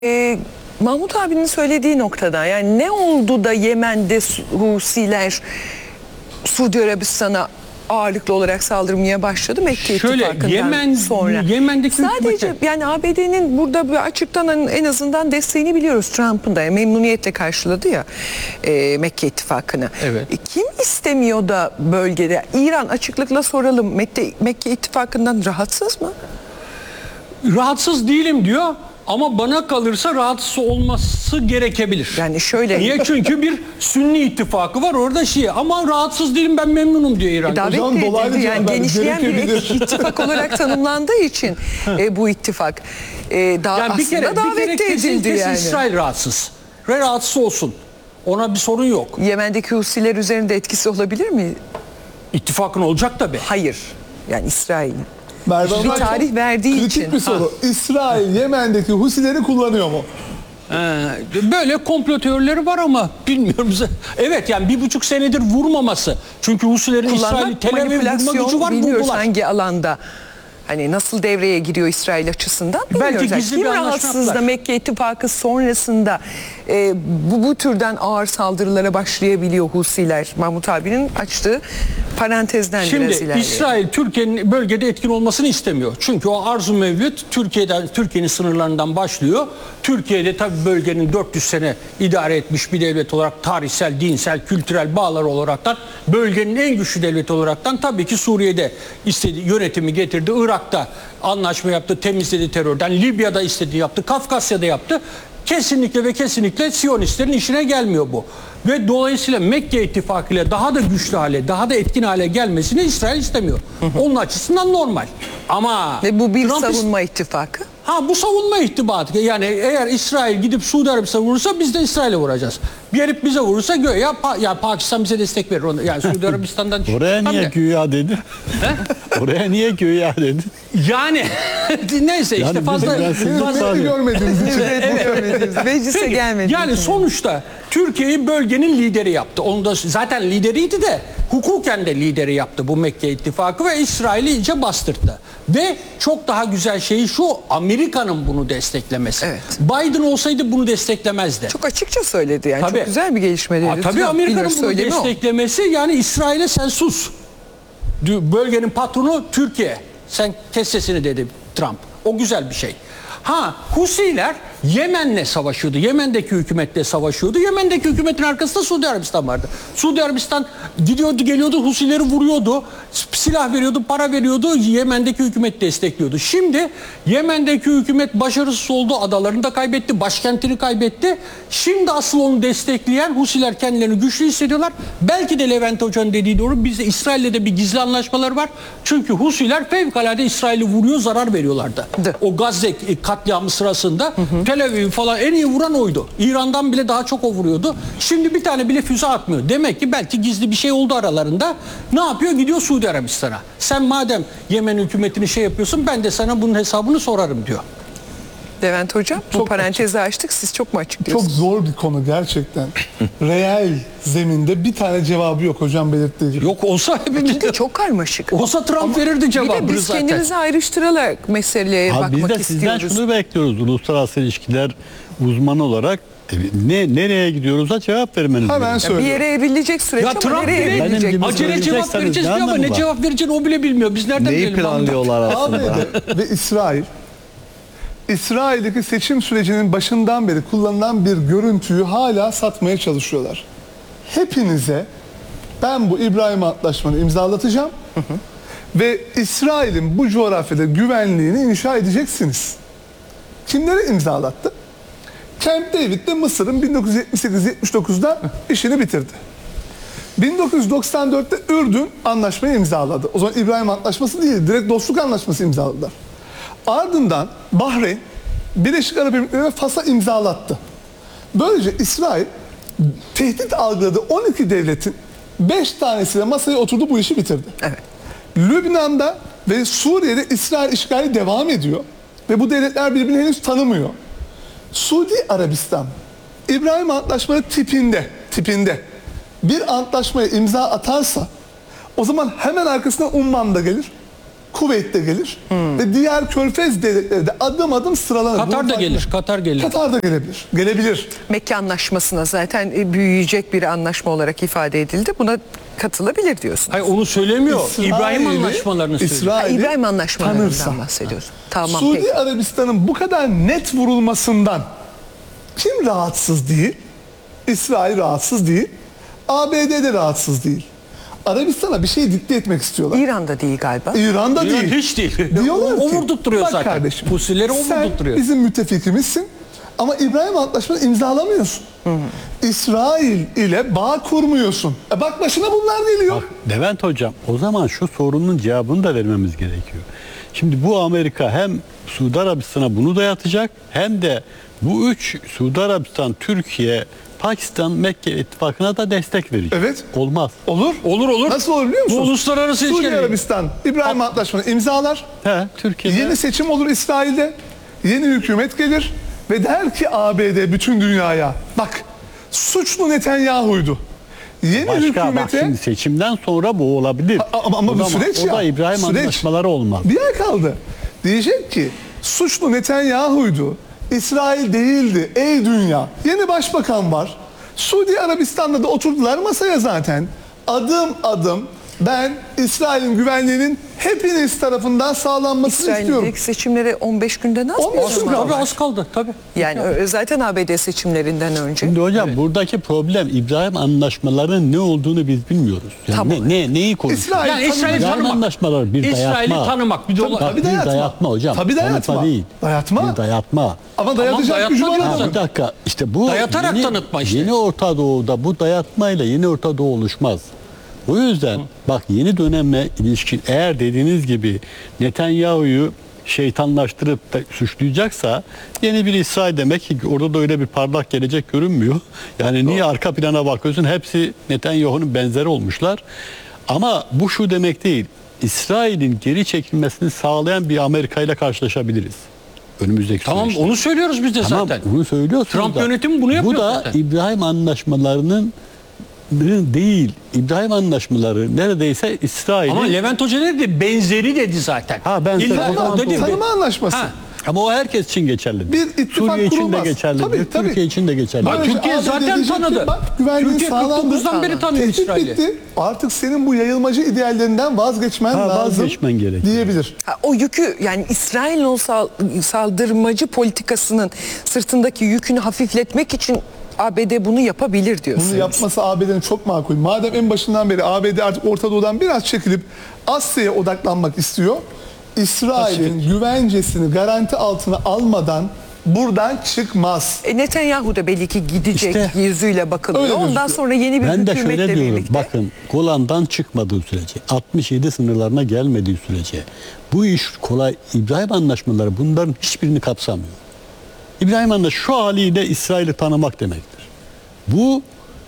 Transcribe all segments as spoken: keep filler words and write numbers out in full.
Ee, Mahmut abinin söylediği noktada, yani ne oldu da Yemen'de Husiler Suudi Arabistan'a ağırlıklı olarak saldırmaya başladı Mekke İttifakı'ndan Yemen, sonra. Yemen'deki sadece hükümete... yani A B D'nin burada bir açıktan en azından desteğini biliyoruz. Trump'ın da memnuniyetle karşıladı ya e, Mekke İttifakı'nı. Evet. E, kim istemiyor da bölgede? İran, açıklıkla soralım, Mekke, Mekke İttifakı'ndan rahatsız mı? Rahatsız değilim diyor. Ama bana kalırsa rahatsız olması gerekebilir. Yani şöyle. Niye? Çünkü bir Sünni ittifakı var, orada Şii. Ama rahatsız değilim, ben memnunum diyor İran. E, davet de edildi, yani genişleyen bir ittifak olarak tanımlandığı için e, bu ittifak e, da yani bir aslında kere, davet bir kere de kesin, edildi kesin yani. İsrail rahatsız. Ve rahatsız olsun. Ona bir sorun yok. Yemen'deki Husiler üzerinde etkisi olabilir mi? İttifakın olacak tabii. Hayır. Yani İsrail'in. Merve Bir tarih verdiği kritik için. bir soru. Ha. İsrail Yemen'deki Husileri kullanıyor mu? Ee, böyle komplo teorileri var ama bilmiyorum. Evet, yani bir buçuk senedir vurmaması. Çünkü Husilerin İsrail'i Tel Aviv vurma gücü var. Bilmiyoruz vurdular. hangi alanda. Hani nasıl devreye giriyor İsrail açısından bilmiyoruz. Belki gizli Kim bir anlaşma rahatsız da yaptılar. Mekke İttifakı sonrasında e, bu, bu türden ağır saldırılara başlayabiliyor Husiler? Mahmut abinin açtığı parantezden Şimdi biraz ilerleyelim. İsrail Türkiye'nin bölgede etkin olmasını istemiyor. Çünkü o arzu mevcut Türkiye'den, Türkiye'nin sınırlarından başlıyor. Türkiye'de tabii bölgenin dört yüz sene idare etmiş bir devlet olarak tarihsel, dinsel, kültürel bağlar olaraktan bölgenin en güçlü devleti olaraktan tabii ki Suriye'de istediği yönetimi getirdi. Irak'ta anlaşma yaptı, temizledi terörden. Libya'da istediği yaptı, Kafkasya'da yaptı. Kesinlikle ve kesinlikle Siyonistlerin işine gelmiyor bu. Ve dolayısıyla Mekke İttifakı ile daha da güçlü hale, daha da etkin hale gelmesini İsrail istemiyor. Onun açısından normal. Ama ve bu bir Trump savunma ittifakı. Ha bu savunma ihtibatı. Yani eğer İsrail gidip Suudi Arabistan'a vurursa biz de İsrail'e vuracağız. Bir herif bize vurursa göya pa ya Pakistan bize destek verir. Onu. Yani Suudi Arabistan'dan... Oraya niye güya dedi? Oraya niye güya dedi? Yani neyse yani işte fazla... Hizmeti görmediğimiz için. Meclise gelmedi. Yani sonuçta Türkiye'yi bölgenin lideri yaptı. Onu da zaten lideriydi de hukuken de lideri yaptı bu Mekke İttifakı ve İsrail'i iyice bastırdı. Ve çok daha güzel şeyi şu, Amerika'nın bunu desteklemesi. Evet. Biden olsaydı bunu desteklemezdi. Çok açıkça söyledi yani. Tabii. Çok güzel bir gelişme dedi. Tabii Amerika'nın bunu desteklemesi, yani İsrail'e sen sus. Bölgenin patronu Türkiye. Sen kes sesini dedi Trump. O güzel bir şey. Ha, Husiler Yemen'le savaşıyordu. Yemen'deki hükümetle savaşıyordu. Yemen'deki hükümetin arkasında Suudi Arabistan vardı. Suudi Arabistan gidiyordu geliyordu, Husileri vuruyordu. Silah veriyordu, para veriyordu. Yemen'deki hükümet destekliyordu. Şimdi Yemen'deki hükümet başarısız oldu. Adalarını da kaybetti. Başkentini kaybetti. Şimdi asıl onu destekleyen Husiler kendilerini güçlü hissediyorlar. Belki de Levent Hoca'nın dediği doğru. Bizde İsrail'le de bir gizli anlaşmalar var. Çünkü Husiler fevkalade İsrail'i vuruyor, zarar veriyorlardı. De. O Gazze katliamı sırasında hı hı. Tel Aviv falan en iyi vuran oydu. İran'dan bile daha çok o vuruyordu. Şimdi bir tane bile füze atmıyor. Demek ki belki gizli bir şey oldu aralarında. Ne yapıyor? Gidiyor Suudi Arabistan'a. Sen madem Yemen hükümetini şey yapıyorsun, ben de sana bunun hesabını sorarım diyor. Levent Hocam, bu parantezi açtık. Siz çok mu açıklıyorsunuz? Çok zor bir konu gerçekten. Reel zeminde bir tane cevabı yok hocam belirttiği gibi. Yok olsa hepimiz... Çünkü çok karmaşık. Olsa Trump Ama verirdi cevabını bir de biz zaten. kendimizi ayrıştırarak meseleye Abi bakmak biz de istiyoruz. sizden şunu bekliyoruz. Uluslararası ilişkiler uzmanı olarak ne nereye gidiyoruz'a cevap vermeniz Hemen gerekiyor. Bir söylüyorum. yere evrilecek süreç Ya ama Trump nereye bile evrilecek? benim gibi Acele cevap söyleyecekseniz vereceğiz ne diyor ama anlamı ne var? cevap vereceğini o bile bilmiyor. Biz nereden Neyi bilelim? planlıyorlar A aslında? B D ve İsrail İsrail'deki seçim sürecinin başından beri kullanılan bir görüntüyü hala satmaya çalışıyorlar. Hepinize ben bu İbrahim Antlaşmanı imzalatacağım hı hı. ve İsrail'in bu coğrafyada güvenliğini inşa edeceksiniz. Kimlere imzalattı? Camp David'de Mısır'ın bin dokuz yüz yetmiş sekiz yetmiş dokuzda işini bitirdi. bin dokuz yüz doksan dörtte Ürdün anlaşmayı imzaladı. O zaman İbrahim Antlaşması değil, direkt dostluk anlaşması imzaladılar. Ardından Bahreyn, Birleşik Arap Emirlikleri ve Fas'a imzalattı. Böylece İsrail tehdit algıladığı on iki devletin beş tanesiyle masaya oturdu, bu işi bitirdi. Evet. Lübnan'da ve Suriye'de İsrail işgali devam ediyor ve bu devletler birbirini henüz tanımıyor. Suudi Arabistan İbrahim Antlaşması tipinde tipinde bir antlaşmaya imza atarsa o zaman hemen arkasına Umman da gelir. Kuveyt de gelir ve diğer Körfez devletleri de adım adım sıralanır. Katar Bunun da farkında- gelir, Katar gelir. Katar da gelebilir. Gelebilir. Mekke Anlaşması'na zaten e, büyüyecek bir anlaşma olarak ifade edildi. Buna katılabilir diyorsun. Hayır onu söylemiyor. İbrahim İsrail'i- anlaşmalarını söylüyor. Ha, İsrail'i İbrahim Anlaşmalarından tanırsa. bahsediyorsun. Tamam Suudi peki. Arabistan'ın bu kadar net vurulmasından kim rahatsız değil? İsrail rahatsız değil. A B D de rahatsız değil. Arabistan'a bir şey dikte etmek istiyorlar. İran'da değil galiba. İran'da İran değil. hiç değil. Diyorlar O ki, vurdurtturuyor bak zaten. kardeşim, Husileri o sen vurdurtturuyor. bizim müttefikimizsin ama İbrahim Antlaşması'nı imzalamıyorsun. İsrail ile bağ kurmuyorsun. E bak başına bunlar geliyor. Bak Levent Hocam, o zaman şu sorunun cevabını da vermemiz gerekiyor. Şimdi bu Amerika hem Suudi Arabistan'a bunu dayatacak hem de bu üç Suudi Arabistan, Türkiye, Pakistan, Mekke ittifakına da destek verecek. Evet. Olmaz. Olur. Olur olur. Nasıl olur biliyor musun? Bu uluslararası Suudi ilişkiler. Arabistan İbrahim Antlaşması'nı imzalar. He, Türkiye'de. Yeni seçim olur İsrail'de. Yeni hükümet gelir ve der ki A B D bütün dünyaya bak suçlu Netanyahu'ydu. Yeni Başka bak hükümete şimdi seçimden sonra bu olabilir. A- ama, ama o bu zaman süreç o ya. da İbrahim süreç. Anlaşmaları olmaz. Bir ay kaldı. Diyecek ki suçlu Netanyahu'ydu. İsrail değildi. Ey dünya. Yeni başbakan var. Suudi Arabistan'da da oturdular masaya zaten. Adım adım ben İsrail'in güvenliğinin hepiniz tarafından sağlanmasını İsrail'in istiyorum. ilk seçimleri on beş günden az on beş mı? gün o zaman? kaldı. Tabii az kaldı. Tabii. Yani ö- zaten A B D seçimlerinden önce. Şimdi hocam buradaki problem İbrahim Anlaşmalarının ne olduğunu biz bilmiyoruz. Yani Tamam. ne, ne neyi konuşuyoruz? İsrail Yani İsrail'i tanımıyor. İbrahim tanımak. Anlaşmaları bir İsrail'i dayatma. tanımak. Bir de Tabii, ola- tabii Bir dayatma. dayatma hocam. Tabii dayatma. Tanıtma değil. Dayatma. Bir dayatma. Ama dayatacak dayatma gücü var diyoruz adamın. zaten. Bir dakika işte bu Dayatarak yeni, tanıtma işte. Yeni Orta Doğu'da bu dayatmayla Yeni Orta Doğu oluşmaz. O yüzden bak yeni dönemle ilişkin eğer dediğiniz gibi Netanyahu'yu şeytanlaştırıp da suçlayacaksa yeni bir İsrail demek ki orada da öyle bir parlak gelecek görünmüyor. Yani niye arka plana bakıyorsun hepsi Netanyahu'nun benzeri olmuşlar. Ama bu şu demek değil. İsrail'in geri çekilmesini sağlayan bir Amerika ile karşılaşabiliriz. Önümüzdeki Tamam süreçte. onu söylüyoruz biz de Tamam, zaten. bunu söylüyorsunuz Trump da. yönetimi bunu yapıyor Bu da zaten. İbrahim Anlaşmalarının değil. İbrahim Anlaşmaları neredeyse İsrail'in Ama Levent Hoca dedi de benzeri dedi zaten. Ha, benzer. İlla O zaman o dedi. Tanıma anlaşması. Ha. ama o herkes için geçerli. Bir ittifak Suriye için de kurulmaz. geçerli. Tabii, tabii. Türkiye için de geçerli. Bak, Böylece Türkiye A B D zaten diyecek ki, tanıdı. Bak, güvenliğin Türkiye kırk sağlandı. dokuzdan beri tanıyor Tehdit İsrail'i. bitti. Artık senin bu yayılmacı ideallerinden vazgeçmen Ha, lazım. vazgeçmen gerekiyor. Diyebilir. Ha, o yükü yani İsrail'in o sal- saldırmacı politikasının sırtındaki yükünü hafifletmek için A B D bunu yapabilir diyorsun. Bunu yapması A B D'nin çok makul. Madem en başından beri A B D artık Orta Doğu'dan biraz çekilip Asya'ya odaklanmak istiyor. İsrail'in güvencesini garanti altına almadan buradan çıkmaz. E, Netanyahu da belli ki gidecek İşte, yüzüyle bakılıyor. öyle Ondan gözüküyor. sonra yeni bir Ben de hükümetle şöyle diyorum. birlikte. Bakın Golan'dan çıkmadığı sürece, altmış yedi sınırlarına gelmediği sürece bu iş kolay. İbrahim Anlaşmaları bunların hiçbirini kapsamıyor. İbrahim Anlaşması şu haliyle İsrail'i tanımak demektir. Bu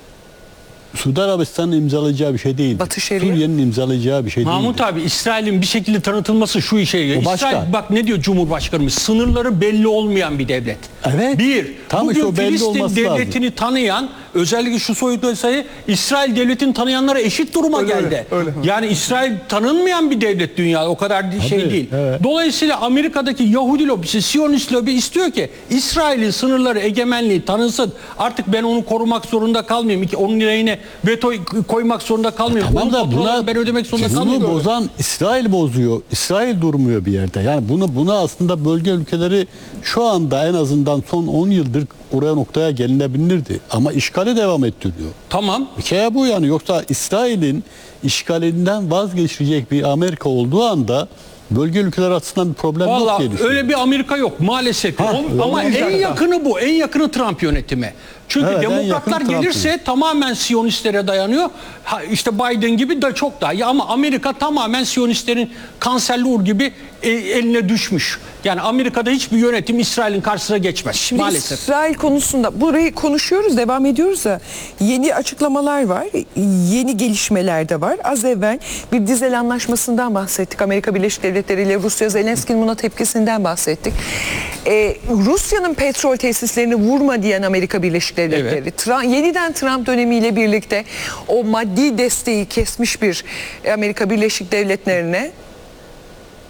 Suudi Arabistan'ın imzalayacağı bir şey değil. Batı Şeria. Suriye'nin imzalayacağı bir şey değil. Mahmut abi İsrail'in bir şekilde tanıtılması şu işe yarıyor. O başka. İsrail bak ne diyor Cumhurbaşkanımız? Sınırları belli olmayan bir devlet. Evet. Bir, Tam bugün işte o belli Filistin olması devletini tanıyan özellikle şu soyut sayı İsrail devletini tanıyanlara eşit duruma Öyle, geldi. öyle. Yani İsrail tanınmayan bir devlet dünya o kadar şey Tabii, değil. evet. Dolayısıyla Amerika'daki Yahudi lobisi, Siyonist lobi istiyor ki İsrail'in sınırları, egemenliği tanınsın. Artık ben onu korumak zorunda kalmayayım. İki- Onun lehine veto koymak zorunda kalmayayım. Tamam Onun da faturalarını buna ben ödemek zorunda bunu kalmayayım. bozan İsrail bozuyor. İsrail durmuyor bir yerde. Yani bunu buna aslında bölge ülkeleri şu anda en azından son on yıldır oraya noktaya gelinebilirdi. Ama işgali devam ettiriyor. Tamam. Hikaye bu yani. Yoksa İsrail'in işgalinden vazgeçirecek bir Amerika olduğu anda bölge ülkeler açısından bir problem yok Vallahi diye düşünüyorum. öyle bir Amerika yok maalesef. Ha, O- öyle ama en olacak da. yakını bu. En yakını Trump yönetimi. Çünkü Evet, en demokratlar yakını Trump gelirse tamamen Siyonistlere dayanıyor. Ha, işte Biden gibi de çok daha iyi ama Amerika tamamen Siyonistlerin kanserli ur gibi e, eline düşmüş. Yani Amerika'da hiçbir yönetim İsrail'in karşısına geçmez Şimdi maalesef. İsrail konusunda burayı konuşuyoruz, devam ediyoruz da yeni açıklamalar var, yeni gelişmeler de var. Az evvel bir Dizel Anlaşması'ndan bahsettik. Amerika Birleşik Devletleri ile Rusya, Zelenski'nin buna tepkisinden bahsettik. Ee, Rusya'nın petrol tesislerini vurma diyen Amerika Birleşik Devletleri, Evet. Trump, yeniden Trump dönemiyle birlikte o maddi desteği kesmiş bir Amerika Birleşik Devletleri'ne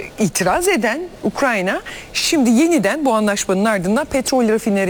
itiraz eden Ukrayna şimdi yeniden bu anlaşmanın ardından petrol rafineri